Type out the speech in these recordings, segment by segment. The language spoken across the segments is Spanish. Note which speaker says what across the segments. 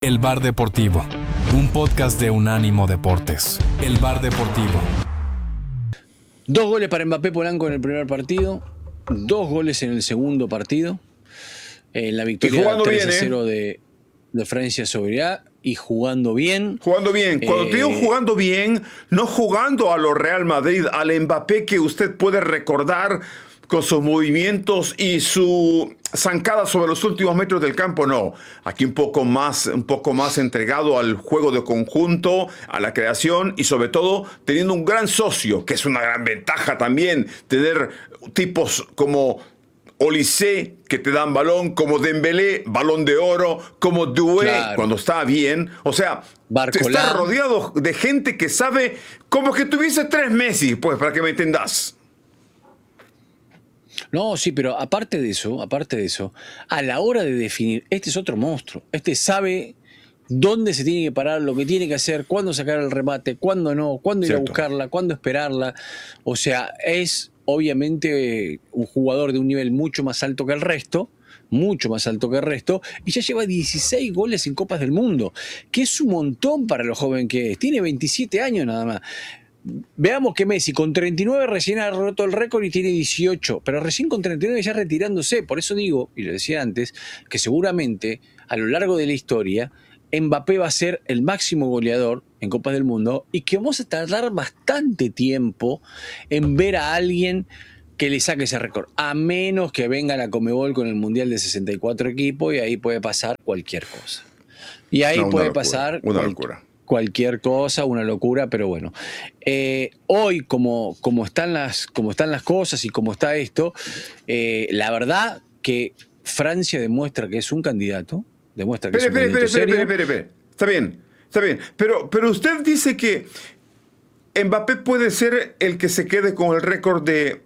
Speaker 1: El Bar Deportivo, un podcast de Unánimo Deportes. El Bar Deportivo.
Speaker 2: 2 goles para Mbappé Polanco en el primer partido, 2 goles en el segundo partido, en la victoria 3-0 de Francia sobre Irak, y jugando bien.
Speaker 3: Jugando bien. Cuando te digo jugando bien, no jugando a lo Real Madrid, al Mbappé que usted puede recordar con sus movimientos y su zancada sobre los últimos metros del campo, no. Aquí un poco más entregado al juego de conjunto, a la creación y sobre todo teniendo un gran socio, que es una gran ventaja también, tener tipos como Olise, que te dan balón, como Dembélé, balón de oro, como Doué, claro, cuando está bien. O sea, está rodeado de gente que sabe, como que tuviese 3 Messi, pues, para que me entendas.
Speaker 2: No, sí, pero aparte de eso, a la hora de definir, este es otro monstruo. Este sabe dónde se tiene que parar, lo que tiene que hacer, cuándo sacar el remate, cuándo no, cuándo ir a buscarla, cuándo esperarla. O sea, es obviamente un jugador de un nivel mucho más alto que el resto, y ya lleva 16 goles en Copas del Mundo, que es un montón para lo joven que es. Tiene 27 años nada más. Veamos que Messi con 39 recién ha roto el récord y tiene 18, pero recién con 39 ya retirándose. Por eso digo, y lo decía antes, que seguramente a lo largo de la historia Mbappé va a ser el máximo goleador en Copas del Mundo y que vamos a tardar bastante tiempo en ver a alguien que le saque ese récord, a menos que venga la Conmebol con el Mundial de 64 equipos, y ahí puede pasar cualquier cosa. Y ahí puede pasar
Speaker 3: una locura.
Speaker 2: Cualquier cosa, una locura, pero bueno. Hoy, como están las cosas y como está esto, la verdad que Francia demuestra que es un candidato.
Speaker 3: Espere. Está bien. Pero usted dice que Mbappé puede ser el que se quede con el récord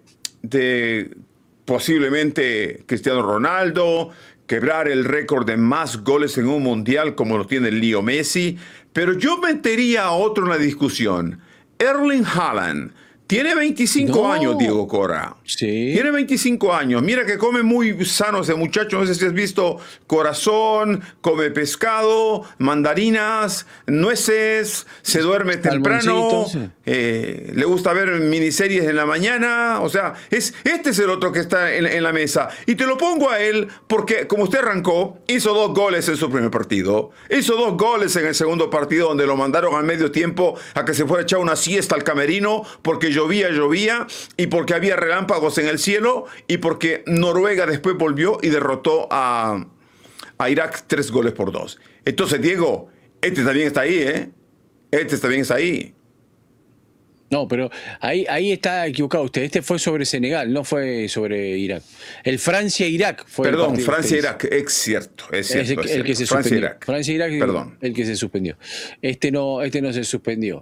Speaker 3: de posiblemente Cristiano Ronaldo, quebrar el récord de más goles en un mundial como lo tiene Leo Messi. Pero yo metería a otro en la discusión. Erling Haaland. Tiene 25 años, Diego Cora.
Speaker 2: Sí.
Speaker 3: Tiene 25 años. Mira que come muy sano ese muchacho. No sé si has visto corazón, come pescado, mandarinas, nueces, se duerme temprano,
Speaker 2: sí.
Speaker 3: Le gusta ver miniseries en la mañana. O sea, este es el otro que está en la mesa. Y te lo pongo a él porque, como usted arrancó, hizo 2 goles en su primer partido. Hizo 2 goles en el segundo partido, donde lo mandaron al medio tiempo a que se fuera a echar una siesta al camerino porque llovía y porque había relámpagos en el cielo y porque Noruega después volvió y derrotó a Irak 3-2. Entonces, Diego, este también está ahí, ¿eh? Este también está ahí.
Speaker 2: No, pero ahí está equivocado usted. Este fue sobre Senegal, no fue sobre Irak. El Francia-Irak fue.
Speaker 3: Perdón, Francia-Irak, es cierto.
Speaker 2: El que se suspendió. Francia-Irak,
Speaker 3: perdón.
Speaker 2: El que se suspendió. Este no se suspendió.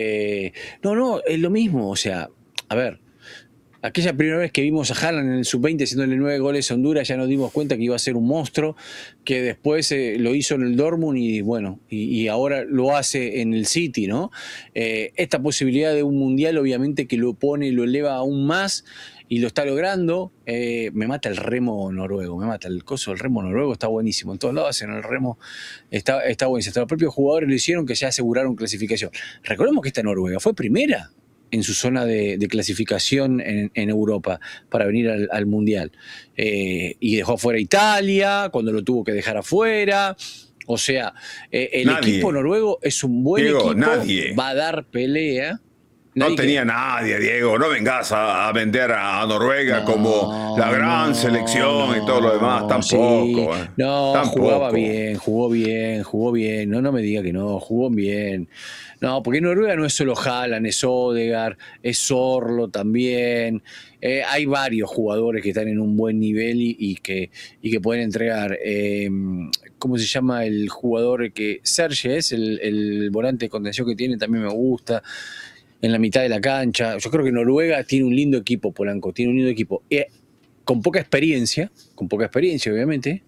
Speaker 2: No, es lo mismo. O sea, a ver, aquella primera vez que vimos a Haaland en el sub-20 haciéndole 9 goles a Honduras, ya nos dimos cuenta que iba a ser un monstruo, que después lo hizo en el Dortmund y bueno, y ahora lo hace en el City, ¿no? Esta posibilidad de un mundial obviamente que lo eleva aún más y lo está logrando. Me mata el remo noruego, el coso del remo noruego, está buenísimo. En todos lados hacen el remo, está buenísimo. Hasta los propios jugadores lo hicieron, que ya aseguraron clasificación. Recordemos que esta Noruega fue primera en su zona de clasificación en Europa para venir al Mundial. Y dejó afuera Italia cuando lo tuvo que dejar afuera. O sea, el equipo noruego es un buen equipo, va a dar pelea.
Speaker 3: No tenía nadie, Diego. No vengas a vender a Noruega como la gran selección y todo lo demás. Tampoco.
Speaker 2: Sí. Jugaba bien, jugó bien. No me diga que no, jugó bien. No, porque Noruega no es solo Haaland, es Odegaard, es Zorlo también. Hay varios jugadores que están en un buen nivel y que pueden entregar. ¿Cómo se llama el jugador que Serge es? El volante de contención que tiene también me gusta. En la mitad de la cancha. Yo creo que Noruega tiene un lindo equipo, Polanco, tiene un lindo equipo. Con poca experiencia, obviamente,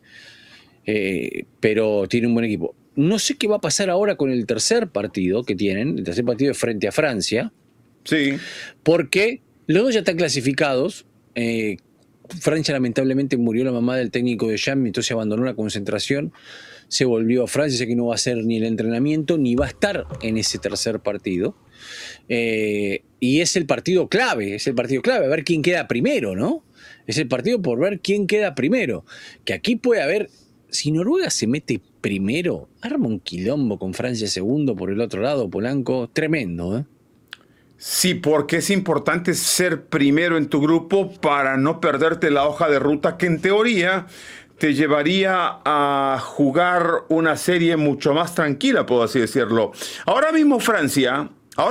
Speaker 2: pero tiene un buen equipo. No sé qué va a pasar ahora con el tercer partido que tienen. El tercer partido es frente a Francia.
Speaker 3: Sí.
Speaker 2: Porque los dos ya están clasificados Francia lamentablemente murió la mamá del técnico de Deschamps, entonces abandonó la concentración, se volvió a Francia, sé que no va a hacer ni el entrenamiento, ni va a estar en ese tercer partido. Y es el partido clave, a ver quién queda primero, ¿no? Es el partido por ver quién queda primero. Que aquí puede haber, si Noruega se mete primero, arma un quilombo con Francia segundo por el otro lado, Polanco, tremendo, ¿eh?
Speaker 3: Sí, porque es importante ser primero en tu grupo para no perderte la hoja de ruta que en teoría te llevaría a jugar una serie mucho más tranquila, puedo así decirlo. Ahora mismo Francia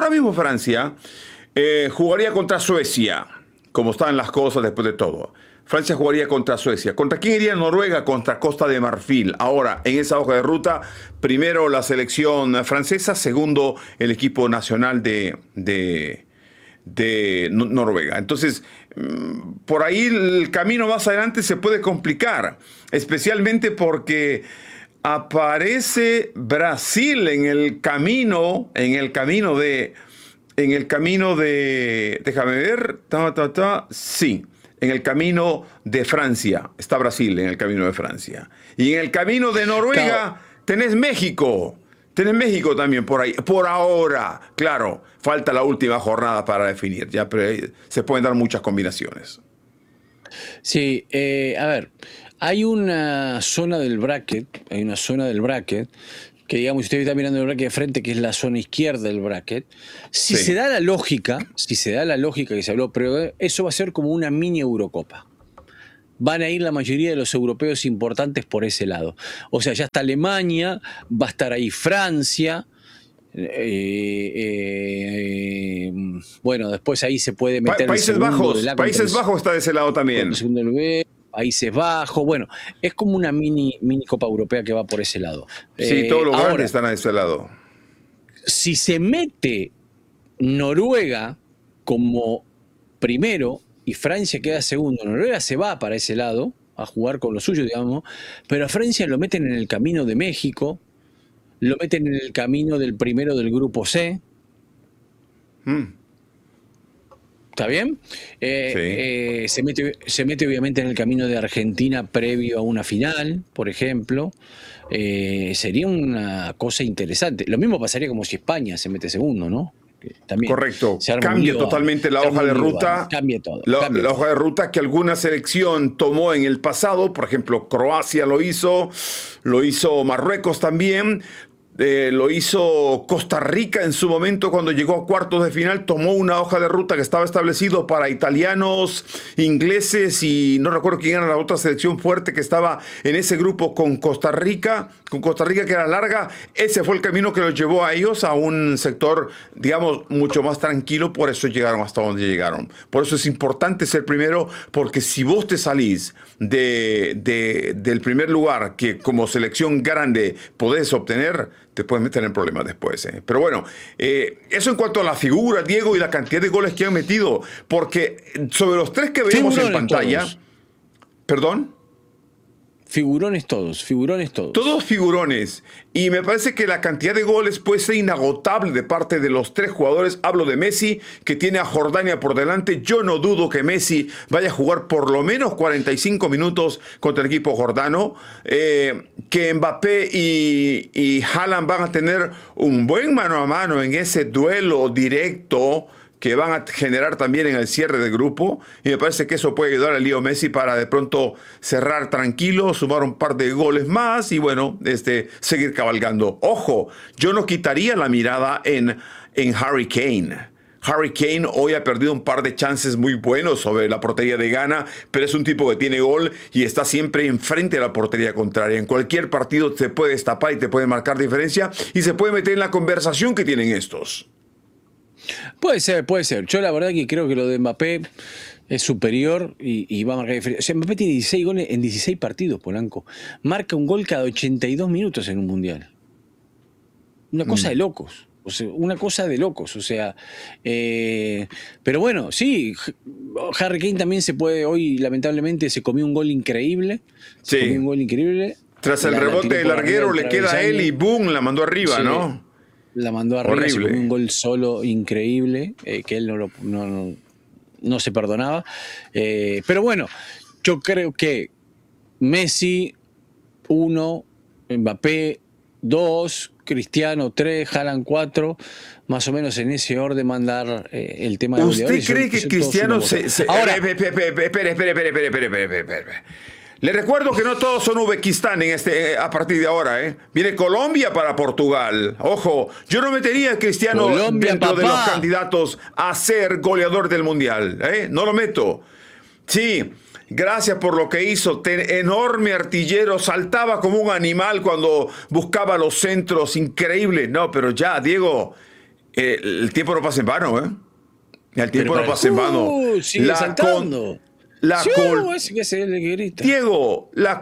Speaker 3: jugaría contra Suecia, como están las cosas después de todo. Francia jugaría contra Suecia. ¿Contra quién iría Noruega? Contra Costa de Marfil. Ahora, en esa hoja de ruta, primero la selección francesa, segundo el equipo nacional de Noruega. Entonces, por ahí el camino más adelante se puede complicar, especialmente porque aparece Brasil en el camino de, déjame ver, sí. En el camino de Francia, está Brasil en el camino de Francia. Y en el camino de Noruega tenés México. Tenés México también por ahí. Por ahora, claro, falta la última jornada para definir. Ya, pero se pueden dar muchas combinaciones.
Speaker 2: Sí, a ver, hay una zona del bracket, que digamos, si usted está mirando el bracket de frente, que es la zona izquierda del bracket, si se da la lógica que se habló, pero eso va a ser como una mini Eurocopa. Van a ir la mayoría de los europeos importantes por ese lado. O sea, ya está Alemania, va a estar ahí Francia. Bueno, después ahí se puede meter
Speaker 3: Países Bajos está de ese lado también.
Speaker 2: Países Bajos, bueno, es como una mini Copa Europea que va por ese lado.
Speaker 3: Sí, todos los grandes están a ese lado.
Speaker 2: Si se mete Noruega como primero y Francia queda segundo, Noruega se va para ese lado a jugar con lo suyo, digamos, pero a Francia lo meten en el camino de México, lo meten en el camino del primero del grupo C. ¿Está bien?
Speaker 3: Sí.
Speaker 2: Se mete obviamente en el camino de Argentina previo a una final, por ejemplo. Sería una cosa interesante. Lo mismo pasaría como si España se mete segundo, ¿no? También
Speaker 3: correcto. Cambia totalmente la hoja de ruta.
Speaker 2: Cambia todo.
Speaker 3: La hoja de ruta que alguna selección tomó en el pasado. Por ejemplo, Croacia lo hizo Marruecos también. Lo hizo Costa Rica en su momento cuando llegó a cuartos de final, tomó una hoja de ruta que estaba establecido para italianos, ingleses y no recuerdo quién era la otra selección fuerte que estaba en ese grupo con Costa Rica que era larga. Ese fue el camino que los llevó a ellos a un sector, digamos, mucho más tranquilo, por eso llegaron hasta donde llegaron. Por eso es importante ser primero, porque si vos te salís del primer lugar que como selección grande podés obtener, te puedes meter en problemas después. Pero bueno, eso en cuanto a la figura, Diego, y la cantidad de goles que han metido, porque sobre los tres que vemos en pantalla...
Speaker 2: Todos.
Speaker 3: ¿Perdón?
Speaker 2: Figurones todos.
Speaker 3: Todos figurones. Y me parece que la cantidad de goles puede ser inagotable de parte de los tres jugadores. Hablo de Messi, que tiene a Jordania por delante. Yo no dudo que Messi vaya a jugar por lo menos 45 minutos contra el equipo jordano. Que Mbappé y Haaland van a tener un buen mano a mano en ese duelo directo que van a generar también en el cierre del grupo, y me parece que eso puede ayudar a Leo Messi para de pronto cerrar tranquilo, sumar un par de goles más y bueno, seguir cabalgando. Ojo, yo no quitaría la mirada en Harry Kane. Harry Kane hoy ha perdido un par de chances muy buenos sobre la portería de Ghana, pero es un tipo que tiene gol y está siempre enfrente de la portería contraria. En cualquier partido se puede destapar y te puede marcar diferencia y se puede meter en la conversación que tienen estos.
Speaker 2: Puede ser. Yo la verdad que creo que lo de Mbappé es superior y va a marcar diferencia. O sea, Mbappé tiene 16 goles en 16 partidos, Polanco. Marca un gol cada 82 minutos en un mundial. Una cosa de locos. O sea, pero bueno, sí, Harry Kane también se puede, hoy lamentablemente se comió un gol increíble.
Speaker 3: Tras el rebote del larguero le queda a él y boom, la mandó arriba, sí. ¿No?
Speaker 2: La mandó arriba, se comió un gol solo increíble, que él no se perdonaba. Pero bueno, Yo creo que Messi 1, Mbappé 2, Cristiano 3, Haaland 4, más o menos en ese orden mandar el tema de
Speaker 3: ¿Usted
Speaker 2: goleadores.
Speaker 3: cree que Cristiano se...
Speaker 2: Ahora,
Speaker 3: espere. Le recuerdo que no todos son Uzbekistán a partir de ahora, Viene Colombia para Portugal. Ojo, yo no metería a Cristiano
Speaker 2: Colombia,
Speaker 3: dentro de los
Speaker 2: papá.
Speaker 3: candidatos a ser goleador del Mundial, No lo meto. Sí, gracias por lo que hizo. Enorme artillero, saltaba como un animal cuando buscaba los centros, increíble. No, pero ya, Diego, el tiempo no pasa en vano, El tiempo no pasa en vano.
Speaker 2: Sigue saltando. Ese que es el que grita.
Speaker 3: Diego, la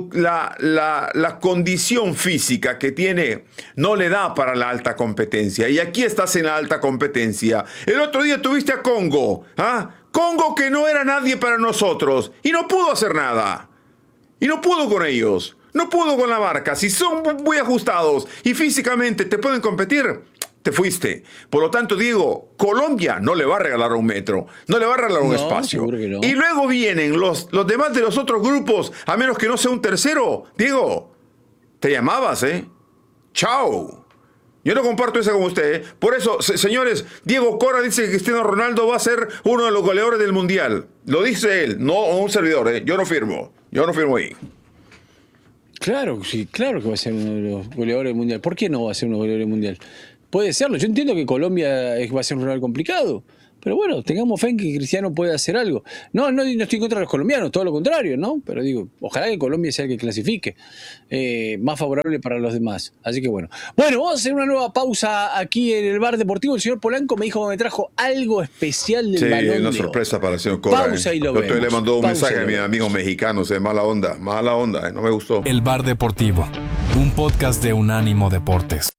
Speaker 3: condición física que tiene no le da para la alta competencia. Y aquí estás en la alta competencia. El otro día tuviste a Congo, Congo que no era nadie para nosotros. Y no pudo hacer nada. Y no pudo con ellos. No pudo con la marca. Si son muy ajustados y físicamente te pueden competir, te fuiste. Por lo tanto, Diego, Colombia no le va a regalar un metro, no le va a regalar un espacio.
Speaker 2: Seguro que no.
Speaker 3: Y luego vienen los demás de los otros grupos, a menos que no sea un tercero. Diego, te llamabas, Chao. Yo no comparto eso con usted, Por eso, señores, Diego Cora dice que Cristiano Ronaldo va a ser uno de los goleadores del Mundial. Lo dice él, no un servidor, Yo no firmo ahí.
Speaker 2: Claro, sí, claro que va a ser uno de los goleadores del Mundial. ¿Por qué no va a ser uno de los goleadores del Mundial? Puede serlo. Yo entiendo que Colombia va a ser un rival complicado. Pero bueno, tengamos fe en que Cristiano puede hacer algo. No estoy en contra de los colombianos, todo lo contrario, ¿no? Pero digo, ojalá que Colombia sea el que clasifique. Más favorable para los demás. Así que bueno. Bueno, vamos a hacer una nueva pausa aquí en el Bar Deportivo. El señor Polanco me dijo que me trajo algo especial del balón de
Speaker 3: una
Speaker 2: oro.
Speaker 3: sorpresa para el señor Cora.
Speaker 2: Pausa y lo vemos.
Speaker 3: Usted le mandó un
Speaker 2: Pausa
Speaker 3: mensaje a mis amigos mexicanos, mala onda, no me gustó.
Speaker 1: El Bar Deportivo, un podcast de Unánimo Deportes.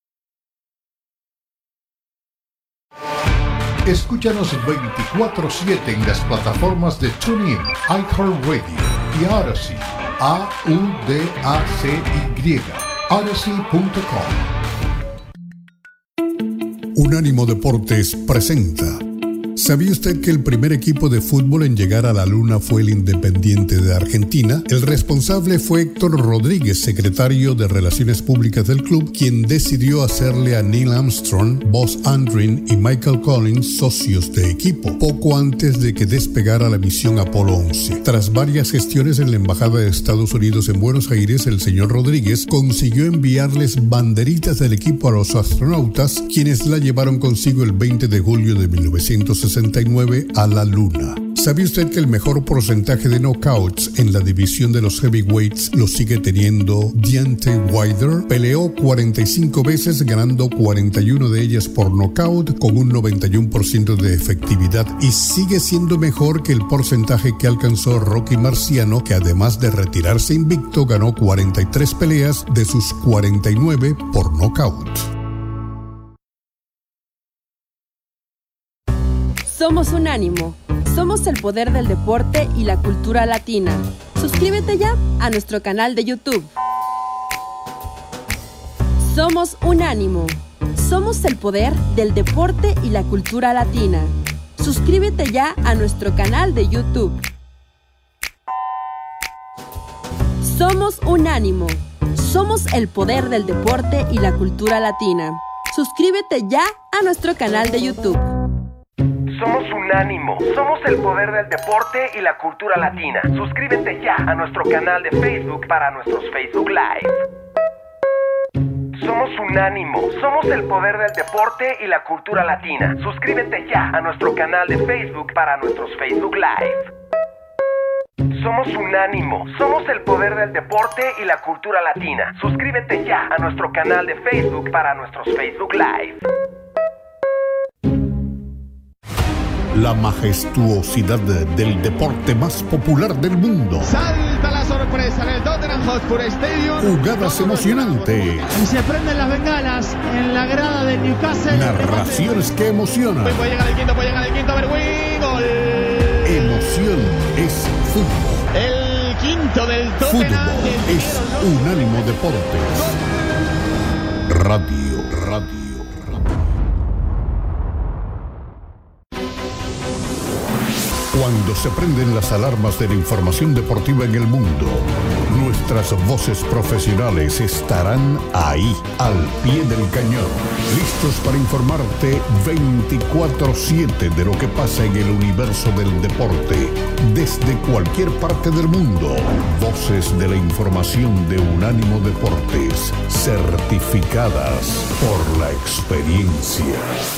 Speaker 4: Escúchanos 24/7 en las plataformas de TuneIn, iHeartRadio y Odyssey. AUDACY. Odyssey.com. Unánimo Deportes presenta. ¿Sabía usted que el primer equipo de fútbol en llegar a la Luna fue el Independiente de Argentina? El responsable fue Héctor Rodríguez, secretario de Relaciones Públicas del club, quien decidió hacerle a Neil Armstrong, Buzz Aldrin y Michael Collins socios de equipo, poco antes de que despegara la misión Apolo 11. Tras varias gestiones en la Embajada de Estados Unidos en Buenos Aires, el señor Rodríguez consiguió enviarles banderitas del equipo a los astronautas, quienes la llevaron consigo el 20 de julio de 1969 a la Luna. ¿Sabe usted que el mejor porcentaje de knockouts en la división de los heavyweights lo sigue teniendo Deontay Wilder? Peleó 45 veces, ganando 41 de ellas por knockout con un 91% de efectividad, y sigue siendo mejor que el porcentaje que alcanzó Rocky Marciano, que además de retirarse invicto, ganó 43 peleas de sus 49 por knockout.
Speaker 5: Somos Unánimo. Somos el poder del deporte y la cultura latina. Suscríbete ya a nuestro canal de YouTube. Somos Unánimo. Somos el poder del deporte y la cultura latina. Suscríbete ya a nuestro canal de YouTube. Somos Unánimo. Somos el poder del deporte y la cultura latina. Suscríbete ya a nuestro canal de YouTube.
Speaker 6: Somos Unánimo, somos el poder del deporte y la cultura latina. Suscríbete ya a nuestro canal de Facebook para nuestros Facebook Live. Somos Unánimo, somos el poder del deporte y la cultura latina. Suscríbete ya a nuestro canal de Facebook para nuestros Facebook Live. Somos Unánimo, somos el poder del deporte y la cultura latina. Suscríbete ya a nuestro canal de Facebook para nuestros Facebook Live.
Speaker 4: La majestuosidad del deporte más popular del mundo.
Speaker 7: Salta la sorpresa en el Tottenham Hotspur Stadium.
Speaker 4: Jugadas emocionantes.
Speaker 7: Y se prenden las bengalas en la grada de Newcastle.
Speaker 4: Narraciones que emocionan.
Speaker 7: Puede llegar el quinto, a ver, gol.
Speaker 4: Emoción es fútbol.
Speaker 7: El quinto del Tottenham.
Speaker 4: Fútbol es Unánimo Deportes. Radio. Cuando se prenden las alarmas de la información deportiva en el mundo, nuestras voces profesionales estarán ahí, al pie del cañón, listos para informarte 24/7 de lo que pasa en el universo del deporte, desde cualquier parte del mundo. Voces de la información de Unánimo Deportes, certificadas por la experiencia.